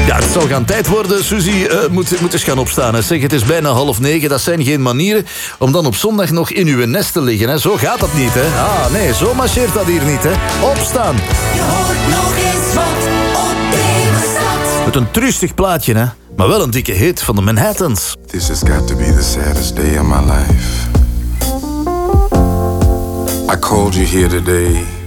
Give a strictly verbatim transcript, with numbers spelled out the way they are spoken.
Ja, het zal gaan tijd worden. Suzy uh, moet, moet eens gaan opstaan. Hè. Zeg, het is bijna half negen. Dat zijn geen manieren om dan op zondag nog in uw nest te liggen. Hè. Zo gaat dat niet, hè. Ah, nee, zo marcheert dat hier niet, hè. Opstaan. Je hoort nog eens wat op deze stad. Met een trustig plaatje, hè. Maar wel een dikke hit van de Manhattans. This has got to be the saddest day of my life. I called you here today